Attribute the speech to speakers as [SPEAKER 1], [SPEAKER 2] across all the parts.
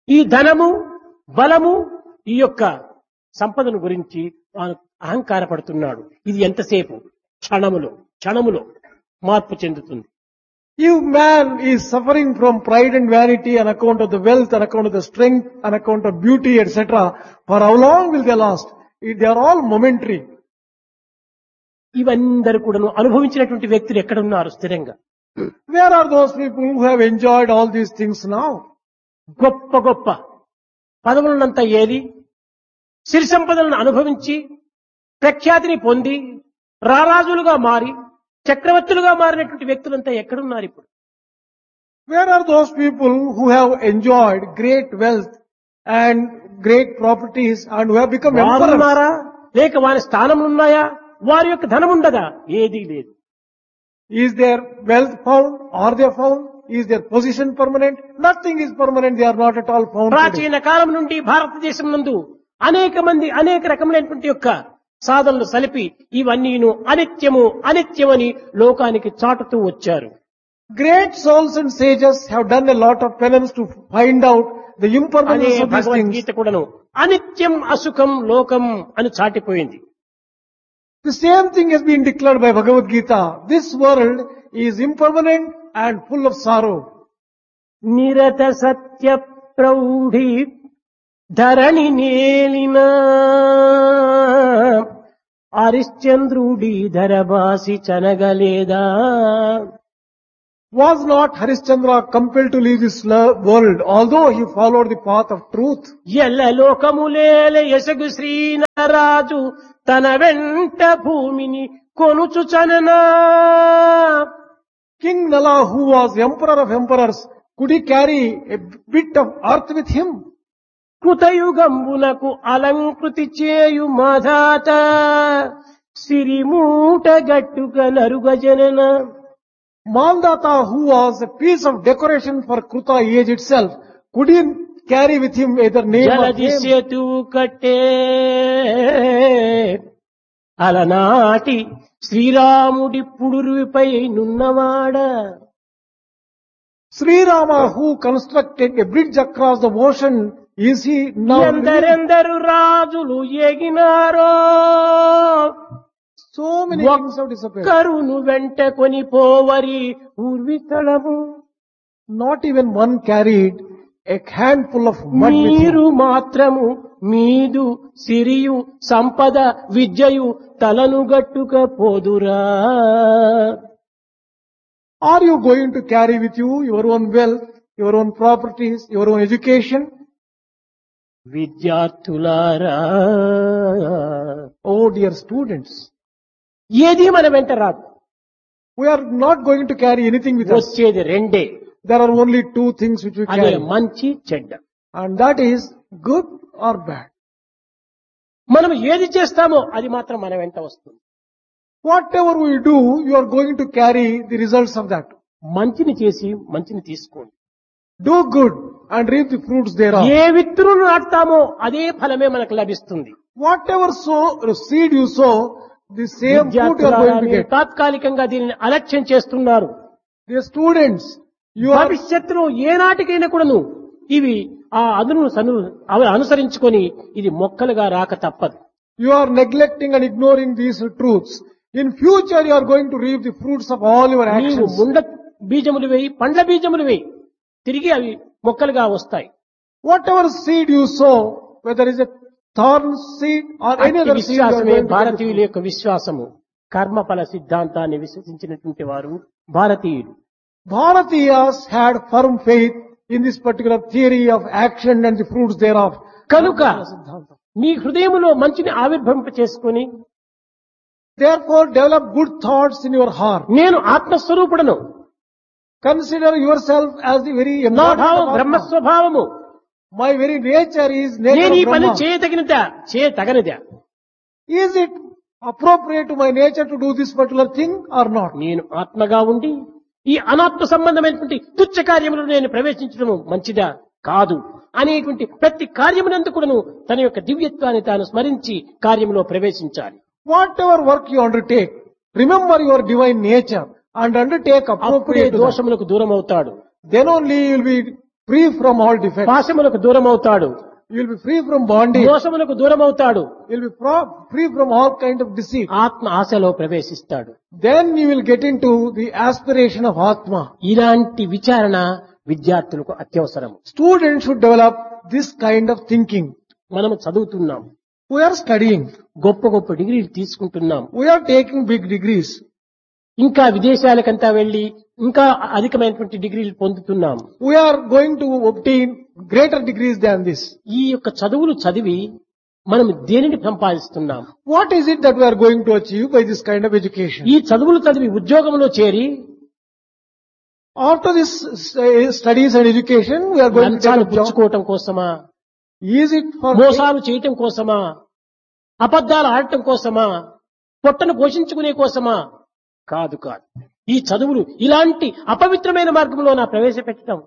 [SPEAKER 1] ఈ ధనము బలము ఈ యొక్క సంపదను గురించి తాను అహంకారపడుతున్నాడు. ఇది ఎంతసేపు క్షణములో మార్పు చెందుతుంది.
[SPEAKER 2] If man is suffering from pride and vanity on account of the wealth, on account of the strength, on account of beauty, etc., for how long will they last? They are all momentary.
[SPEAKER 1] ఇవందరూ కూడాను అనుభవించినటువంటి వ్యక్తులు ఎక్కడున్నారు స్థిరంగా?
[SPEAKER 2] Where are those people who have enjoyed all these things now?
[SPEAKER 1] గొప్ప గొప్ప పదవులనంతా ఏది సిరి సంపదలను అనుభవించి ప్రఖ్యాతిని పొంది రారాజులుగా మారి చక్రవర్తులుగా మారినటువంటి వ్యక్తులంతా ఎక్కడున్నారు ఇప్పుడు?
[SPEAKER 2] Where are those people who have enjoyed great wealth and great properties and who have become emperors?
[SPEAKER 1] వారున్నారా లేక వారి స్థానములు ఉన్నాయా? వారి యొక్క ధనం ఉండదా? ఏదీ లేదు.
[SPEAKER 2] Is their wealth found? Are they found? Is their position permanent? Nothing is permanent. They are not at all found today.
[SPEAKER 1] ప్రాచీన కాలం నుండి భారతదేశం నందు అనేక మంది అనేక రకములైనటువంటి యొక్క సాధనలు సలిపి ఇవన్నీను అనిత్యమని లోకానికి చాటుతూ వచ్చారు.
[SPEAKER 2] Great souls and sages have done a lot of penance to find out the impermanence of these things.
[SPEAKER 1] Bhagavad Gita కూడాను అనిత్యం అసుఖం లోకం అని చాటిపోయింది.
[SPEAKER 2] The same thing has been declared by Bhagavad Gita. This world is impermanent and full of sorrow.
[SPEAKER 1] నిరత Satya ప్రౌఢి Dharani నేలిన హరిశ్చంద్రుడి ధరబాసి చనగలేదా?
[SPEAKER 2] Was not Harishchandra compelled to leave this world, although he followed the path of truth?
[SPEAKER 1] ఎల్ల లోకములేల యశగు శ్రీనరాజు తన వెంట భూమిని కొనుచు చననా.
[SPEAKER 2] King Nala, who was emperor of emperors, could he carry a bit of earth with him?
[SPEAKER 1] కృతయుగంబునకు అలంకృతి చేయు మాధాత సిరిమూట గట్టుక నరుగజనన.
[SPEAKER 2] Mandata, who was a piece of decoration for Kruta age itself, could he carry with him either name or
[SPEAKER 1] జలది
[SPEAKER 2] fame?
[SPEAKER 1] సేతువు కట్టే అలనాటి శ్రీరాముడి పుడురుపై నున్నవాడ.
[SPEAKER 2] Sri Rama, who constructed a bridge across the ocean, is he now living?
[SPEAKER 1] ఎందరెందరు రాజులు ఎగినారో
[SPEAKER 2] So many things have disappeared.
[SPEAKER 1] కరును వెంట కొని పోవరి ఊర్వితళము.
[SPEAKER 2] Not even one carried a handful of mud with
[SPEAKER 1] మీరు
[SPEAKER 2] him.
[SPEAKER 1] మాత్రము మీదు సిరియు సంపద విద్యయు తలను గట్టుక పోదురా.
[SPEAKER 2] Are you going to carry with you your own wealth, your own properties, your own education?
[SPEAKER 1] విద్యార్థులారా,
[SPEAKER 2] Oh dear students,
[SPEAKER 1] ఏది మన వెంట రాదు.
[SPEAKER 2] we are not going to carry anything with us.
[SPEAKER 1] వచ్చేది రెండే,
[SPEAKER 2] There are only two things which we
[SPEAKER 1] అదే
[SPEAKER 2] carry,
[SPEAKER 1] మంచి చెడ్డ.
[SPEAKER 2] and that is good or bad.
[SPEAKER 1] మనం ఏది చేస్తామో అది మాత్రం మన వెంట వస్తుంది.
[SPEAKER 2] Whatever we do, you are going to carry the results of that.
[SPEAKER 1] మంచిని చేసి మంచిని తీసుకోండి.
[SPEAKER 2] Do good and reap the fruits thereof.
[SPEAKER 1] ఏ విత్తును నాటుతామో అదే ఫలమే మనకు లభిస్తుంది.
[SPEAKER 2] Whatever seed you sow, the same fruit you are
[SPEAKER 1] విద్యార్థులారా,
[SPEAKER 2] going to
[SPEAKER 1] మీరు
[SPEAKER 2] get.
[SPEAKER 1] తాత్కాలికంగా దీనిని అలక్ష్యం చేస్తున్నారు.
[SPEAKER 2] Dear students, you are
[SPEAKER 1] భవిష్యత్తులో ఏనాటికైనా కూడాను ఇవి ఆ అనుసరించుకొని ఇది మొక్కలుగా రాక తప్పదు.
[SPEAKER 2] You are neglecting and ignoring these truths. In future, you are going to reap the fruits of all your
[SPEAKER 1] నీవు
[SPEAKER 2] actions.
[SPEAKER 1] ముండ బీజములు వేయి, పండ్ల బీజములు వేయి, తిరిగి అవి మొక్కలుగా వస్తాయి.
[SPEAKER 2] Whatever seed you sow, whether it is a thorn seed or any
[SPEAKER 1] అట్టి
[SPEAKER 2] other seed, you are
[SPEAKER 1] విశ్వాసమే
[SPEAKER 2] going to get the
[SPEAKER 1] భారతీయుల
[SPEAKER 2] fruit.
[SPEAKER 1] యొక్క విశ్వాసము. కర్మఫల సిద్ధాంతాన్ని విశ్వసించినటువంటి వారు భారతీయులు.
[SPEAKER 2] Bharatiyas had firm faith in this particular theory of action and the fruits thereof.
[SPEAKER 1] కనుక మీ హృదయములో మంచిని ఆవిర్భవింప చేసుకుని
[SPEAKER 2] Therefore, develop good thoughts in your heart.
[SPEAKER 1] నేను ఆత్మస్వరూపుడను,
[SPEAKER 2] Consider yourself as the very
[SPEAKER 1] నా
[SPEAKER 2] embodiment
[SPEAKER 1] భావం
[SPEAKER 2] of Atma.
[SPEAKER 1] బ్రహ్మస్వభావము.
[SPEAKER 2] My very nature is
[SPEAKER 1] నేను
[SPEAKER 2] nature
[SPEAKER 1] ఈ
[SPEAKER 2] of
[SPEAKER 1] పని
[SPEAKER 2] Brahma.
[SPEAKER 1] చేయతగనిదా?
[SPEAKER 2] Is it appropriate to my nature to do this particular thing or not?
[SPEAKER 1] నేను ఆత్మగా ఉండి ఈ అనాత్మ సంబంధమైనటువంటి తుచ్చ కార్యములు నేను ప్రవేశించడం మంచిదా కాదు అనేటువంటి ప్రతి కార్యమునందు కూడాను తన యొక్క దివ్యత్వాన్ని తాను స్మరించి కార్యములో ప్రవేశించాలి.
[SPEAKER 2] Whatever work you undertake, remember your divine nature and undertake
[SPEAKER 1] అప్పుడే
[SPEAKER 2] appropriate to that.
[SPEAKER 1] దోషములకు దూరం అవుతాడు.
[SPEAKER 2] Then only you will be free from all defects.
[SPEAKER 1] పాశములకు దూరం అవుతాడు,
[SPEAKER 2] You will be free from bondage.
[SPEAKER 1] మోసములకు దూరం అవుతాడు,
[SPEAKER 2] You will be free from all kind of deceit.
[SPEAKER 1] ఆత్మ ఆశలో ప్రవేశిస్తాడు.
[SPEAKER 2] Then you will get into the aspiration of Atma.
[SPEAKER 1] ఇలాంటి విచారణ విద్యార్థులకు అత్యవసరం.
[SPEAKER 2] Students should develop this kind of thinking.
[SPEAKER 1] మనము చదువుతున్నాం,
[SPEAKER 2] We are studying.
[SPEAKER 1] గొప్ప గొప్ప డిగ్రీలు తీసుకుంటున్నాం,
[SPEAKER 2] We are taking big degrees.
[SPEAKER 1] ఇంకా విదేశాలకంతా వెళ్లి ఇంకా అధికమైనటువంటి డిగ్రీలు పొందుతున్నాం.
[SPEAKER 2] We are going to obtain greater degrees than this.
[SPEAKER 1] ఈ యొక్క చదువులు చదివి మనం దేనిని సంపాదిస్తున్నాం?
[SPEAKER 2] What is it that we are going to achieve by this kind of education?
[SPEAKER 1] ఈ చదువులు చదివి ఉద్యోగంలో చేరి
[SPEAKER 2] After this studies and education, we are going to
[SPEAKER 1] లంచాలు
[SPEAKER 2] take a job.
[SPEAKER 1] పుచ్చుకోవటం కోసమా,
[SPEAKER 2] Is it for
[SPEAKER 1] మోసాలు చేయటం కోసమా, అబద్ధాలు ఆడటం కోసమా, పొట్టను పోషించుకునే కోసమా? కాదు కాదు. ఈ చదువులు ఇలాంటి అపవిత్రమైన మార్గంలో నా ప్రవేశపెట్టడం.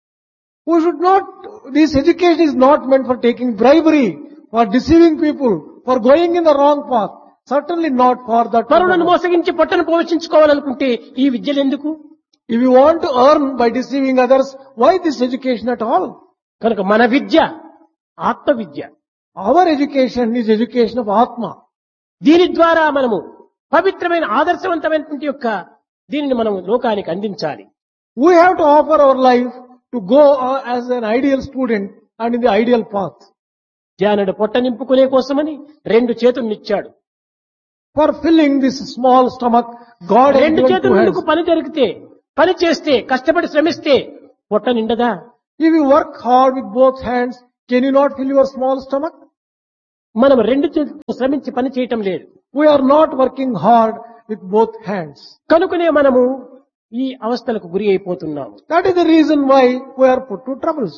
[SPEAKER 2] we should not, this education is not meant for taking bribery, for deceiving people, for going in the wrong path. Certainly not for that.
[SPEAKER 1] పరులను మోసగించి పొట్టను పోషించుకోవాలనుకుంటే ఈ విద్యలు ఎందుకు?
[SPEAKER 2] If you want to earn by deceiving others, why this education at all?
[SPEAKER 1] కనుక మన విద్య ఆత్మ విద్య.
[SPEAKER 2] Our education is education of Atma.
[SPEAKER 1] దీని ద్వారా మనము పవిత్రమైన ఆదర్శవంతమైనటువంటి యొక్క దీనిని మనం లోకానికి అందించాలి.
[SPEAKER 2] We have to offer our life to go as an ideal student and in the ideal path.
[SPEAKER 1] ధ్యానుడు పొట్ట నింపుకునే కోసమని 2 చేతులనిచ్చాడు.
[SPEAKER 2] For filling this small stomach, God has
[SPEAKER 1] 2
[SPEAKER 2] given
[SPEAKER 1] చేతుల
[SPEAKER 2] 2
[SPEAKER 1] ముందుకు
[SPEAKER 2] hands.
[SPEAKER 1] పని జరిగితే, పని చేస్తే, కష్టపడి శ్రమిస్తే పొట్ట నిండదా?
[SPEAKER 2] If you work hard with both hands, can you not fill your small stomach?
[SPEAKER 1] మనం 2 చేతులతో శ్రమించి పని చేయటం లేదు.
[SPEAKER 2] We are not working hard with both hands.
[SPEAKER 1] కనుకనే మనము ఈ అవస్థలకు గురి అయిపోతున్నాము.
[SPEAKER 2] That is the reason why we are put to troubles.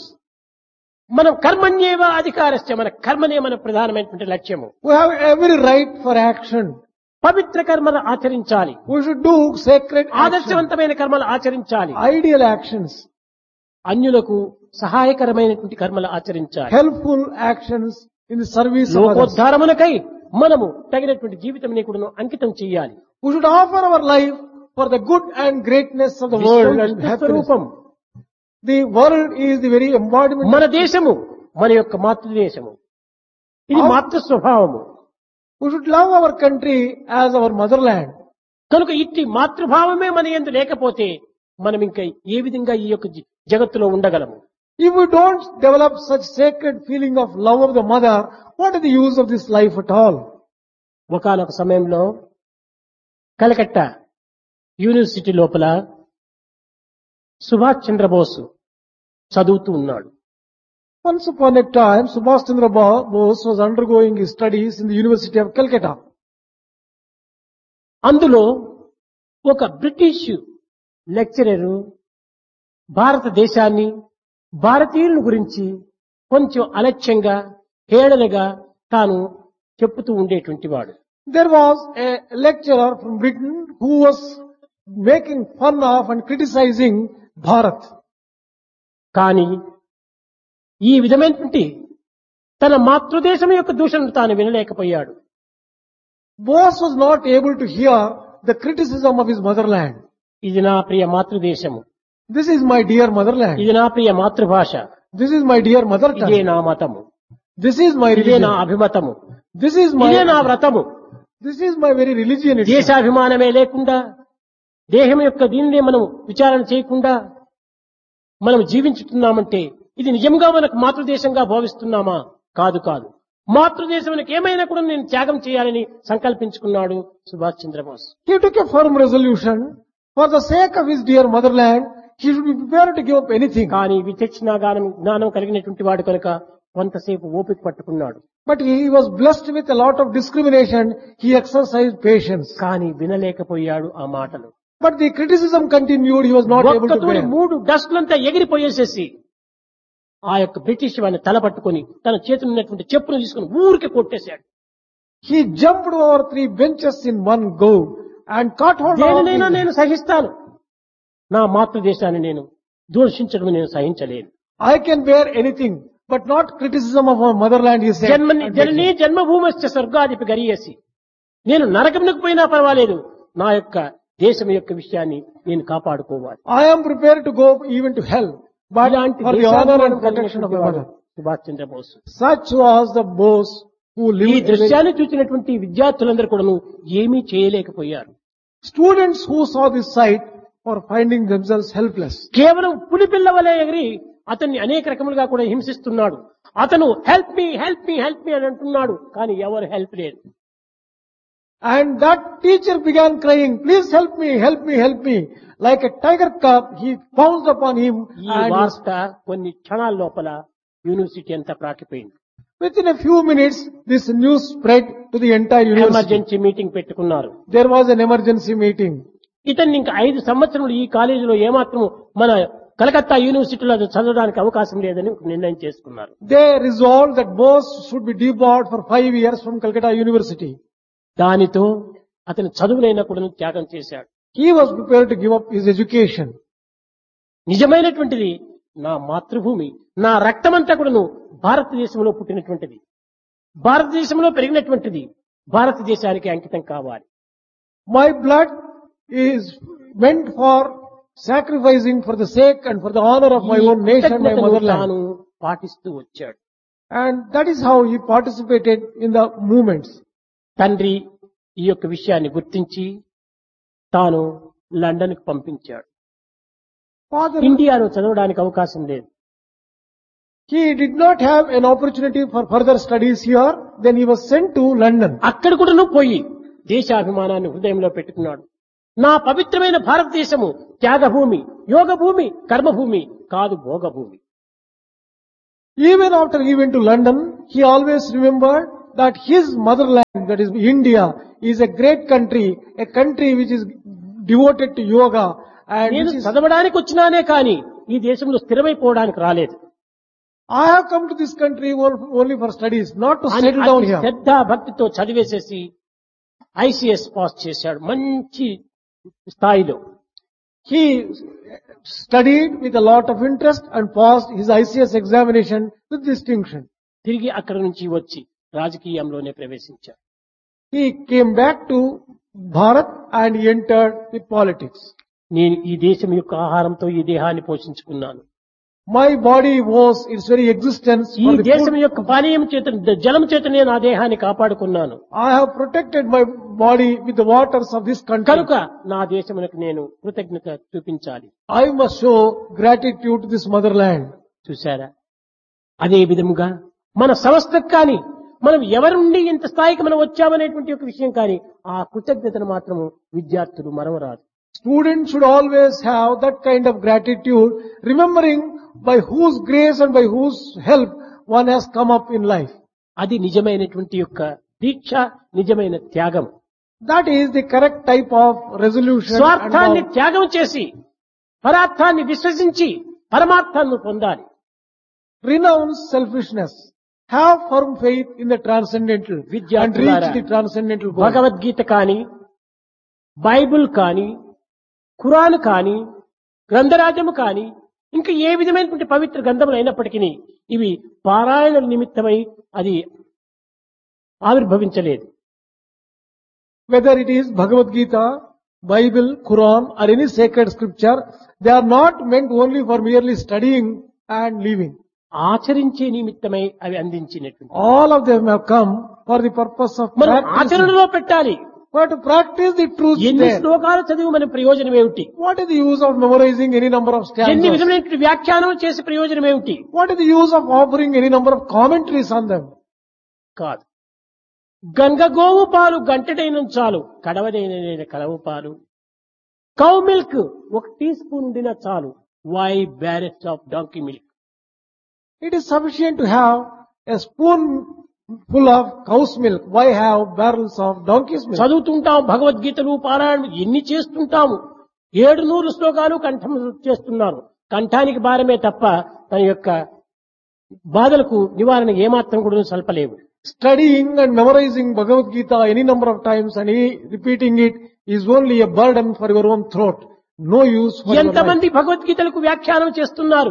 [SPEAKER 1] మనం కర్మణ్యేవ అధికారస్య, మన కర్మనే మన ప్రధానమైనటువంటి లక్ష్యము.
[SPEAKER 2] We have every right for action.
[SPEAKER 1] పవిత్ర కర్మలు ఆచరించాలి,
[SPEAKER 2] We should do sacred action,
[SPEAKER 1] ఆదర్శవంతమైన కర్మలు ఆచరించాలి,
[SPEAKER 2] ideal actions,
[SPEAKER 1] అన్యులకు సహాయకరమైనటువంటి కర్మలు ఆచరించాలి.
[SPEAKER 2] helpful actions in the service of others.
[SPEAKER 1] లోకోద్ధారమునకై మనము తగినటువంటి జీవితం కూడా అంకితం చేయాలి.
[SPEAKER 2] We should offer our life for the good and greatness of the world and happiness.
[SPEAKER 1] స్వరూపం.
[SPEAKER 2] The world is the very embodiment.
[SPEAKER 1] మన దేశము మన యొక్క మాతృదేశము, ఇది మాతృ స్వభావము.
[SPEAKER 2] We should love our country as our motherland.
[SPEAKER 1] కనుక ఇట్టి మాతృభావమే మన యందు లేకపోతే మనం ఇంకా ఏ విధంగా ఈ యొక్క జగత్తులో ఉండగలము?
[SPEAKER 2] If we don't develop such sacred feeling of love of the mother, what is the use of this life at all?
[SPEAKER 1] ఒకానొక సమయంలో కలకత్తా యూనివర్సిటీ లోపల సుభాష్ చంద్రబోస్ చదువుతూ ఉన్నాడు.
[SPEAKER 2] Once upon a time, Subhash Chandra Bose was undergoing his studies in the University of Calcutta.
[SPEAKER 1] అందులో ఒక British lecturer భారతదేశాన్ని, భారతీయుల గురించి కొంచెం అలక్ష్యంగా, హేళనగా తాను చెప్పుతూ ఉండేటువంటి వాడు.
[SPEAKER 2] There was a lecturer from Britain who was making fun of and criticizing Bharat.
[SPEAKER 1] కానీ ఈ విధమైనటువంటి తన మాతృదేశం యొక్క దూషణను తాను వినలేకపోయాడు.
[SPEAKER 2] Bose was not able to hear the criticism of his motherland.
[SPEAKER 1] ఇది నా ప్రియ మాతృదేశము,
[SPEAKER 2] This is my dear motherland.
[SPEAKER 1] ఇది నా ప్రియ మాతృభాష,
[SPEAKER 2] This is my dear mother
[SPEAKER 1] ఇదే
[SPEAKER 2] tongue.
[SPEAKER 1] నా మతము,
[SPEAKER 2] This is my
[SPEAKER 1] ఇదే నా
[SPEAKER 2] religion.
[SPEAKER 1] అభిమతము,
[SPEAKER 2] This is
[SPEAKER 1] ఇదే నా
[SPEAKER 2] my,
[SPEAKER 1] వ్రతము.
[SPEAKER 2] this is my very religion itself.
[SPEAKER 1] దేశాభిమానమే లేకుండా, దేహం యొక్క దీనినే మనం విచారణ చేయకుండా మనం జీవించుతున్నామంటే ఇది నిజంగా మనకు మాతృదేశంగా భావిస్తున్నామా? కాదు కాదు. మాతృదేశానికి ఏమైనా కూడా నేను త్యాగం చేయాలని సంకల్పించుకున్నాడు Subhash Chandrabose.
[SPEAKER 2] He took a firm resolution for the sake of his dear motherland. He should be prepared to give up anything.
[SPEAKER 1] కానీ విచక్షణ జ్ఞానం కలిగినటువంటి వాడు కనుక కొంతసేపు ఓపిక పట్టుకున్నాడు.
[SPEAKER 2] But he was blessed with a lot of discrimination. He exercised patience.
[SPEAKER 1] కానీ వినలేకపోయాడు ఆ మాటలు.
[SPEAKER 2] But the criticism continued. He was not able to
[SPEAKER 1] ఒక్కతోని
[SPEAKER 2] bear.
[SPEAKER 1] 3 డస్ట్లంతా ఎగిరిపోయేసేసి ఆ యొక్క బ్రిటిష్ వాడిని తల పట్టుకొని తన చేతులు ఉన్నటువంటి చెప్పును తీసుకుని ఊరికి కొట్టేశాడు.
[SPEAKER 2] He jumped over 3 benches in one go and caught hold of
[SPEAKER 1] దేనినైనా
[SPEAKER 2] the-
[SPEAKER 1] నేను సహిస్తాను, నా మాతృదేశాన్ని నేను దూషించడం నేను సహించలేను.
[SPEAKER 2] I can bear anything, but not criticism of our motherland, he said.
[SPEAKER 1] జననీ జన్మభూమశ్చ స్వర్గాదిపి గరీయసి, నేను నరకమునకు పోయినా పర్వాలేదు, నా యొక్క దేశం యొక్క విషయాన్ని నేను కాపాడుకోవాలి.
[SPEAKER 2] I am prepared to go even to hell, but
[SPEAKER 1] ఇలాంటి
[SPEAKER 2] for the
[SPEAKER 1] దేశాభిమానం
[SPEAKER 2] honor and protection of
[SPEAKER 1] కలిగినటువంటి
[SPEAKER 2] the
[SPEAKER 1] వాడు
[SPEAKER 2] mother.
[SPEAKER 1] Subhash Chandrabose.
[SPEAKER 2] Such was the Bose who
[SPEAKER 1] ఈ
[SPEAKER 2] lived.
[SPEAKER 1] దృశ్యాన్ని చూసినటువంటి విద్యార్థులందరూ కూడాను ఏమీ చేయలేకపోయారు.
[SPEAKER 2] Students who saw this sight were finding themselves helpless.
[SPEAKER 1] కేవలం పులిపిల్ల వలె ఎగిరి అతన్ని అనేక రకములుగా కూడా హింసిస్తున్నాడు. అతను help me help me help me అని అంటున్నాడు, కానీ ఎవరు హెల్ప్ లేదు.
[SPEAKER 2] And that teacher began crying, please help me, help me, help me. Like a tiger cub, he pounced upon him
[SPEAKER 1] ఈ
[SPEAKER 2] and
[SPEAKER 1] వార్త కొన్ని క్షణాల లోపల యూనివర్సిటీ అంతా ప్రాకిపోయింది.
[SPEAKER 2] within a few minutes this news spread to the entire university.
[SPEAKER 1] Emergency meeting పెట్టుకున్నారు.
[SPEAKER 2] There was an emergency meeting.
[SPEAKER 1] ఇతన్ని ఇంకా 5 సంవత్సరములు ఈ కాలేజీలో ఏమాత్రం మన కలకత్తా యూనివర్సిటీలో చదవడానికి అవకాశం లేదని ఒక నిర్ణయం చేసుకున్నారు.
[SPEAKER 2] They resolved that Bose should be debarred for 5 years from Calcutta University.
[SPEAKER 1] దానితో అతను చదువునైనా కూడా త్యాగం చేశాడు.
[SPEAKER 2] He was prepared to give up his education.
[SPEAKER 1] నిజమైనటువంటిది నా మాతృభూమి, నా రక్తమంతా కూడాను భారతదేశంలో పుట్టినటువంటిది, భారతదేశంలో పెరిగినటువంటిది, భారతదేశానికి అంకితం కావాలి.
[SPEAKER 2] My blood is meant for sacrificing for the sake and for the honor of my
[SPEAKER 1] ఈ
[SPEAKER 2] own nation, my
[SPEAKER 1] కృతజ్ఞతను
[SPEAKER 2] motherland.
[SPEAKER 1] తాను పాటిస్తూ వచ్చాడు.
[SPEAKER 2] And that is how he participated in the movements.
[SPEAKER 1] తండ్రి ఈ యొక్క విషయాన్ని గుర్తించి తాను లండన్ కు పంపించాడు.
[SPEAKER 2] Father,
[SPEAKER 1] ఇండియాలో చదవడానికి అవకాశం లేదు.
[SPEAKER 2] he did not have an opportunity for further studies here. Then he was sent to London.
[SPEAKER 1] అక్కడ కూడా పోయి దేశాభిమానాన్ని హృదయంలో పెట్టుకున్నాడు. నా పవిత్రమైన భారతదేశము త్యాగభూమి, యోగభూమి, కర్మభూమి కాదు భోగభూమి.
[SPEAKER 2] Even after he went to London, he always remembered that his motherland, that is India, is a great country, a country which is devoted to yoga and
[SPEAKER 1] నేను
[SPEAKER 2] which is,
[SPEAKER 1] చదవడానికి వచ్చినానే కానీ ఈ దేశంలో స్థిరమైపోవడానికి రాలేదు
[SPEAKER 2] I have come to this country only for studies, not to
[SPEAKER 1] అని
[SPEAKER 2] settle down
[SPEAKER 1] అతి
[SPEAKER 2] here.
[SPEAKER 1] శ్రద్ధ భక్తితో చదివేసేసి ICS pass చేశాడు మంచి స్థాయిలో.
[SPEAKER 2] He studied with a lot of interest and passed his ICS examination with distinction.
[SPEAKER 1] తిరిగి అక్కడ నుంచి వచ్చి రాజకీయంలోనే ప్రవేశించాడు.
[SPEAKER 2] He came back to Bharat and he entered the politics.
[SPEAKER 1] నేను ఈ దేశం యొక్క ఆహారంతో ఈ దేహాన్ని పోషించుకున్నాను.
[SPEAKER 2] My body was its very existence
[SPEAKER 1] ఈ
[SPEAKER 2] for the
[SPEAKER 1] దేశం
[SPEAKER 2] food.
[SPEAKER 1] యొక్క పానీయం చేత జలం చేత నేను ఆ దేహాన్ని కాపాడుకున్నాను.
[SPEAKER 2] I have protected my body with the waters of this country.
[SPEAKER 1] కనుక నా దేశమునకు నేను కృతజ్ఞత చూపించాలి.
[SPEAKER 2] I must show gratitude to this motherland.
[SPEAKER 1] చూశారా? అదే విధముగా మన సంస్థకు కానీ మనం ఎవరి నుండి ఇంత స్థాయికి మనం వచ్చామనేటువంటి ఒక విషయం కానీ ఆ కృతజ్ఞతను మాత్రము విద్యార్థులు మరవరాదు.
[SPEAKER 2] Students should always have that kind of gratitude, remembering by whose grace and by whose help one has come up in life.
[SPEAKER 1] అది నిజమైనటువంటి యొక్క దీక్ష, నిజమైన త్యాగం.
[SPEAKER 2] That is the correct type of resolution.
[SPEAKER 1] స్వార్థాన్ని
[SPEAKER 2] And
[SPEAKER 1] త్యాగం చేసి పరార్థాన్ని విశ్వసించి పరమార్థాన్ని పొందాలి.
[SPEAKER 2] renounce selfishness. Have firm faith in the transcendental and
[SPEAKER 1] విద్యార్థులారా,
[SPEAKER 2] reach the transcendental goal.
[SPEAKER 1] Bhagavad Gita కానీ, బైబిల్ కానీ, ఖురాన్ కానీ, గ్రంథరాజము కానీ, ఇంకా ఏ విధమైనటువంటి పవిత్ర గ్రంథములు అయినప్పటికీ ఇవి పారాయణ నిమిత్తమై అది ఆవిర్భవించలేదు.
[SPEAKER 2] Whether it is Bhagavad Gita, Bible, Quran or any sacred scripture, they are not meant only for merely studying and leaving.
[SPEAKER 1] ఆచరించే నిమిత్తమై అవి అందించినటువంటి
[SPEAKER 2] All of them have come for the purpose of
[SPEAKER 1] మనం
[SPEAKER 2] practicing.
[SPEAKER 1] ఆచరణలో పెట్టాలి.
[SPEAKER 2] But to practice the truth
[SPEAKER 1] ఎన్ని
[SPEAKER 2] there.
[SPEAKER 1] శ్లోకాలు చదివి మన ప్రయోజనం ఏమిటి?
[SPEAKER 2] What is the use of memorizing any number of
[SPEAKER 1] ఎన్ని
[SPEAKER 2] stanzas?
[SPEAKER 1] విధమైనటువంటి వ్యాఖ్యానం చేసే ప్రయోజనం ఏమిటి?
[SPEAKER 2] What is the use of offering any number of commentaries on them?
[SPEAKER 1] కాదు. గంగగోవు పాలు గంటడైన చాలు, కడవదైన కలవు పాలు. కౌ మిల్క్ 1 టీ స్పూన్ ఉండినా చాలు, why బ్యారెస్ట్ of donkey milk.
[SPEAKER 2] It is sufficient to have a spoon full of cow's milk. Why have barrels of donkey's milk?
[SPEAKER 1] చదువుతుంటాం భగవద్గీతలు పారాయణలు ఎన్ని చేస్తుంటాము. 700 శ్లోకాలు కంఠం చేస్తున్నారు. కంఠానికి భారమే తప్ప తన యొక్క బాధలకు నివారణ ఏమాత్రం కూడా సల్పలేవు.
[SPEAKER 2] Studying and memorizing Bhagavad Gita any number of times and repeating it is only a burden for your own throat. No use for your life.
[SPEAKER 1] ఎంతమంది భగవద్గీతలకు వ్యాఖ్యానం చేస్తున్నారు?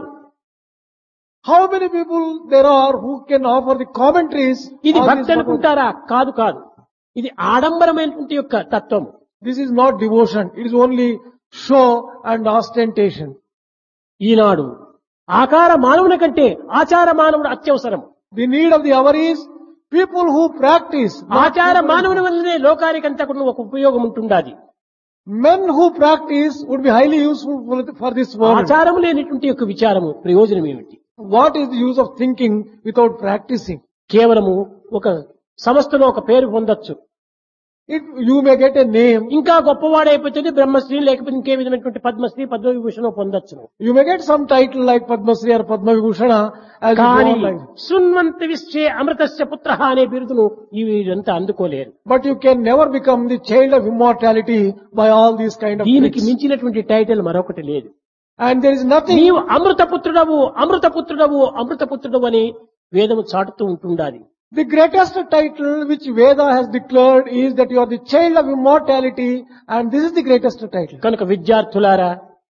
[SPEAKER 2] How many people there are who can offer the commentaries?
[SPEAKER 1] ఇది
[SPEAKER 2] on
[SPEAKER 1] భక్తి
[SPEAKER 2] this Bhagavad-
[SPEAKER 1] అనుకుంటారా? కాదు కాదు. ఇది ఆడంబరమైనటువంటి యొక్క తత్వం.
[SPEAKER 2] This is not devotion. It is only show and ostentation.
[SPEAKER 1] ఈనాడు ఆకార మానవుని కంటే ఆచార మానవుడు అత్యవసరం.
[SPEAKER 2] The need of the hour is people who practice. not
[SPEAKER 1] ఆచార
[SPEAKER 2] people
[SPEAKER 1] మానవుని వల్లనే లోకానికంతా కూడా ఒక ఉపయోగం ఉంటుండాది.
[SPEAKER 2] Men who practice would be highly useful for this world.
[SPEAKER 1] ఆచారం లేనటువంటి యొక్క విచారము ప్రయోజనం ఏమిటి?
[SPEAKER 2] What is the use of thinking without practicing?
[SPEAKER 1] కేవలము ఒక సంస్థలో ఒక పేరు పొందొచ్చు,
[SPEAKER 2] If you may get a name,
[SPEAKER 1] ఇంకా గొప్పవాడైపోతుంది బ్రహ్మశ్రీ, లేకపోతే ఇంకే విధమైనటువంటి పద్మశ్రీ పద్మవిభూషణం పొందొచ్చును.
[SPEAKER 2] you may get some title like Padma Shri or Padma Vibhushana as you go
[SPEAKER 1] కానీ
[SPEAKER 2] on like.
[SPEAKER 1] శృణ్వంత విశ్వే అమృతస్య పుత్రః అనే బిరుదును వీరంతా అందుకోలేరు.
[SPEAKER 2] But you can never become the child of immortality by all these kind of
[SPEAKER 1] దీనికి
[SPEAKER 2] tricks.
[SPEAKER 1] మించినటువంటి title మరొకటి లేదు.
[SPEAKER 2] And there is nothing.
[SPEAKER 1] నీవు అమృతపుత్రుడవు అమృతపుత్రుడవు అమృతపుత్రుడవు అని వేదము చాటుతూ ఉంటుండాలి.
[SPEAKER 2] The greatest title which Veda has declared is that you are the child of immortality, and this is the greatest title.
[SPEAKER 1] కనుక విద్యార్థులారా,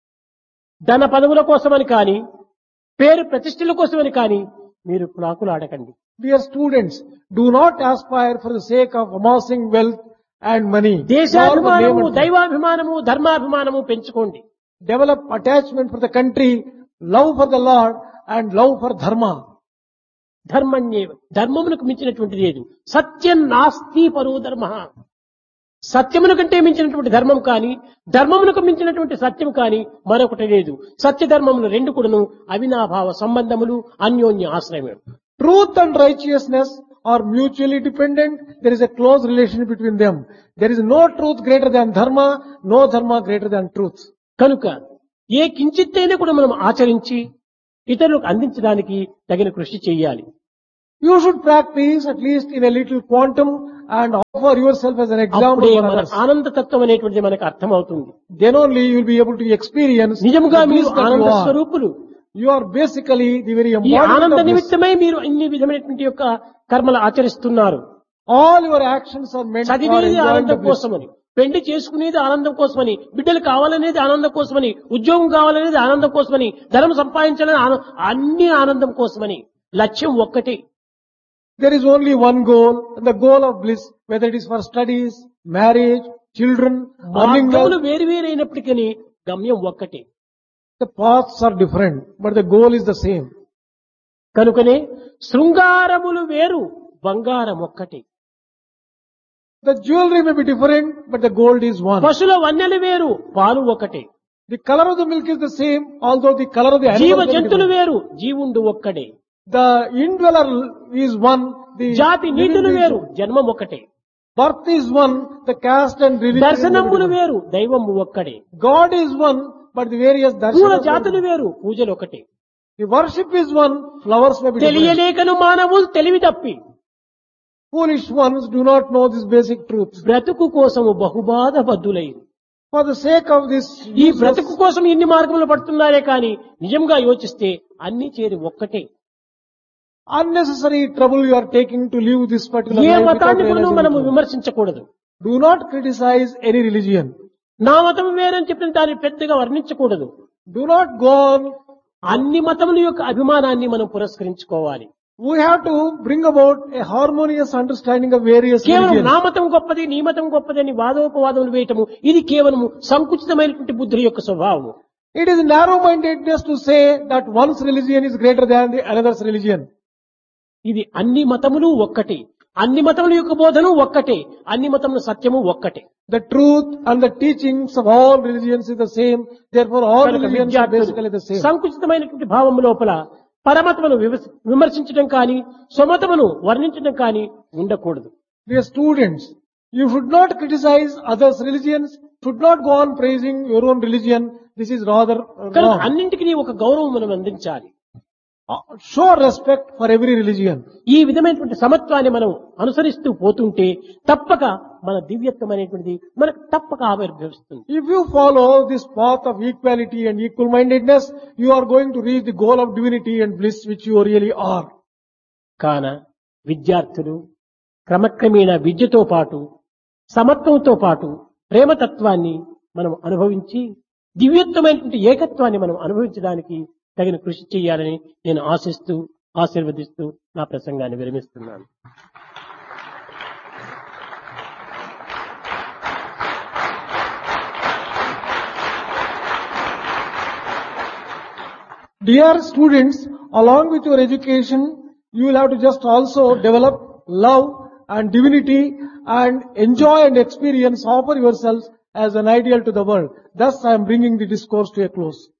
[SPEAKER 1] ధన పదవుల కోసమని కానీ పేరు ప్రతిష్టల కోసమని కానీ మీరు ప్రాకులాడకండి.
[SPEAKER 2] Dear students, do not aspire for the sake of amassing wealth and money. nor for name
[SPEAKER 1] దేశాభిమానము,
[SPEAKER 2] and fame.
[SPEAKER 1] దైవాభిమానము, ధర్మాభిమానము పెంచుకోండి.
[SPEAKER 2] Develop attachment for the country, love for the Lord, and love for dharma.
[SPEAKER 1] ధర్మణ్యేవ, ధర్మమునకు మించినటువంటి లేదు. సత్యం నాస్తి పరో ధర్మ. సత్యమును కంటే మించినటువంటి ధర్మం కానీ ధర్మమునకు మించినటువంటి సత్యం కానీ మరొకటి లేదు. సత్య ధర్మములు రెండు కూడాను అవినాభావ సంబంధములు, అన్యోన్య ఆశ్రయములు.
[SPEAKER 2] Truth and righteousness are mutually dependent. There is a close relation between them. There is no truth greater than dharma, no dharma greater than truth.
[SPEAKER 1] కనుక ఏ కించిత్తైనా కూడా మనం ఆచరించి ఇతరులకు అందించడానికి తగిన కృషి చేయాలి.
[SPEAKER 2] You should practice at least in a little quantum and offer yourself as an example
[SPEAKER 1] అప్పుడే
[SPEAKER 2] for
[SPEAKER 1] మన
[SPEAKER 2] others.
[SPEAKER 1] ఆనందతత్వం అనేటువంటిది మనకు అర్థమవుతుంది.
[SPEAKER 2] Then only you will be able to experience
[SPEAKER 1] నిజముగా
[SPEAKER 2] the
[SPEAKER 1] మీరు
[SPEAKER 2] bliss that
[SPEAKER 1] ఆనంద
[SPEAKER 2] you are.
[SPEAKER 1] స్వరూపులు.
[SPEAKER 2] You are basically the very
[SPEAKER 1] ఈ
[SPEAKER 2] embodiment
[SPEAKER 1] ఆనంద
[SPEAKER 2] of bliss.
[SPEAKER 1] నిమిత్తమై మీరు ఇన్ని విధమైనటువంటి యొక్క కర్మలు ఆచరిస్తున్నారు.
[SPEAKER 2] All your actions are meant for
[SPEAKER 1] చదివేది
[SPEAKER 2] enjoying the
[SPEAKER 1] ఆనందం
[SPEAKER 2] bliss.
[SPEAKER 1] కోసమని, పెళ్లి చేసుకునేది ఆనందం కోసమని, బిడ్డలు కావాలనేది ఆనందం కోసమని, ఉద్యోగం కావాలనేది ఆనందం కోసమని, ధనం సంపాదించాలని అన్ని ఆనందం కోసమని. లక్ష్యం ఒక్కటే.
[SPEAKER 2] There is only one goal, and the goal of bliss, whether it is for studies, marriage, children, earning
[SPEAKER 1] మార్గములు
[SPEAKER 2] wealth,
[SPEAKER 1] వేరువేరైనప్పటికీ గమ్యం ఒక్కటే.
[SPEAKER 2] the paths are different, but the goal is the same.
[SPEAKER 1] కనుకనే శృంగారములు వేరు, బంగారం ఒక్కటే.
[SPEAKER 2] The jewelry may be different, but the gold is one.
[SPEAKER 1] పశుల వన్నెలు వేరు, పాలు ఒకటే.
[SPEAKER 2] The color of the milk is the same, although the color of the
[SPEAKER 1] జీవ
[SPEAKER 2] animal may be
[SPEAKER 1] జంతువులు
[SPEAKER 2] different.
[SPEAKER 1] వేరు, జీవుండు ఒక్కడే.
[SPEAKER 2] The indweller is one, the
[SPEAKER 1] జాతి
[SPEAKER 2] living
[SPEAKER 1] నీతులు
[SPEAKER 2] being-
[SPEAKER 1] వేరు, జన్మం ఒకటే.
[SPEAKER 2] birth is one, the caste and religion is
[SPEAKER 1] దర్శనములు
[SPEAKER 2] different.
[SPEAKER 1] వేరు, దైవము ఒక్కడే.
[SPEAKER 2] God is one, but the various
[SPEAKER 1] పూల
[SPEAKER 2] darshanas
[SPEAKER 1] జాతులు
[SPEAKER 2] are-
[SPEAKER 1] వేరు, పూజలు ఒకటే.
[SPEAKER 2] the worship is one, flowers may be different.
[SPEAKER 1] తెలియలేకను మానవులు తెలివి తప్పి
[SPEAKER 2] Foolish ones do not know this basic truth.
[SPEAKER 1] బ్రతుకు కోసము బహుబాధ బద్దులైరు.
[SPEAKER 2] For the sake of this
[SPEAKER 1] ఈ
[SPEAKER 2] useless-
[SPEAKER 1] బ్రతుకు కోసం ఇన్ని మార్గములు పడుతున్నారే కానీ నిజంగా యోచిస్తే అన్ని చేరి ఒక్కటే.
[SPEAKER 2] unnecessary trouble you are taking to live this particular
[SPEAKER 1] A
[SPEAKER 2] life without
[SPEAKER 1] మతాన్ని కూడా
[SPEAKER 2] realizing
[SPEAKER 1] మనము
[SPEAKER 2] the truth.
[SPEAKER 1] విమర్శించకూడదు.
[SPEAKER 2] Do not criticize any religion.
[SPEAKER 1] నా మతం వేరని చెప్పిన దాన్ని పెద్దగా వర్ణించకూడదు.
[SPEAKER 2] Do not go on.
[SPEAKER 1] అన్ని మతముల యొక్క అభిమానాన్ని మనం పురస్కరించుకోవాలి.
[SPEAKER 2] We have to bring about a harmonious understanding of various
[SPEAKER 1] కేవలం
[SPEAKER 2] religions.
[SPEAKER 1] నా మతం గొప్పది, నీ మతం గొప్పది అని వాదోపవాదములు వేయటము ఇది కేవలము సంకుచితమైనటువంటి బుద్ధి యొక్క స్వభావము.
[SPEAKER 2] It is narrow-mindedness to say that one's religion is greater than the another's religion.
[SPEAKER 1] ఇది అన్ని మతములు ఒక్కటే, అన్ని మతముల యొక్క బోధను ఒక్కటే, అన్ని మతముల సత్యము ఒక్కటే.
[SPEAKER 2] The truth and the teachings of all religions is the same. Therefore, all
[SPEAKER 1] కనుక
[SPEAKER 2] religions are
[SPEAKER 1] విద్యార్థులు
[SPEAKER 2] basically the same.
[SPEAKER 1] సంకుచితమైనటువంటి భావము లోపల పరమతమును విమర్శించడం కానీ స్వమతమును వర్ణించడం కానీ ఉండకూడదు.
[SPEAKER 2] Dear students, you should not criticize others' religions, should not go on praising your own religion. This is rather
[SPEAKER 1] కనుక
[SPEAKER 2] wrong.
[SPEAKER 1] అన్నింటికి ఒక గౌరవం మనం అందించాలి.
[SPEAKER 2] Show respect for every religion.
[SPEAKER 1] ఈ విధమైనటువంటి సమత్వాన్ని మనం అనుసరిస్తూ పోతుంటే తప్పక మన దివ్యత్వం అనేటువంటిది మనకు తప్పక ఆవిర్భవిస్తుంది.
[SPEAKER 2] If you follow this path of equality and equal-mindedness, you are going to reach the goal of divinity and bliss which you really are.
[SPEAKER 1] కాన విద్యార్థులు క్రమక్రమేణా విద్యతో పాటు సమత్వంతో పాటు ప్రేమతత్వాన్ని మనం అనుభవించి దివ్యత్వమైనటువంటి ఏకత్వాన్ని మనం అనుభవించడానికి తగిన కృషి చేయాలని నేను ఆశిస్తూ ఆశీర్వదిస్తూ నా ప్రసంగాన్ని విరమిస్తున్నాను.
[SPEAKER 2] Dear students, along with your education, you will have to just also develop love and divinity and enjoy and experience, offer yourselves as an ideal to the world. Thus, I am bringing the discourse to a close.